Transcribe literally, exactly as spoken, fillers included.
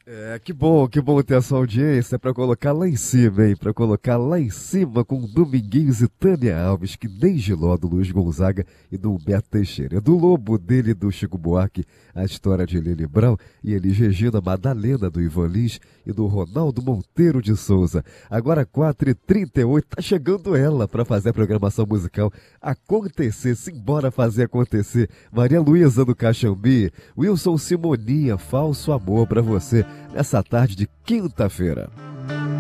É, que bom, que bom ter essa audiência para colocar lá em cima, hein? Para colocar lá em cima com Dominguinhos e Tânia Alves, que nem Giló do Luiz Gonzaga e do Humberto Teixeira. Do Lobo dele, do Chico Buarque, a história de Lili Brown e Elis Regina, Madalena do Ivan Lins e do Ronaldo Monteiro de Souza. Agora quatro e trinta e oito, tá chegando ela para fazer a programação musical acontecer, simbora fazer acontecer. Maria Luísa do Caxambi, Wilson Simoninha, Falso Amor para você nessa tarde de quinta-feira.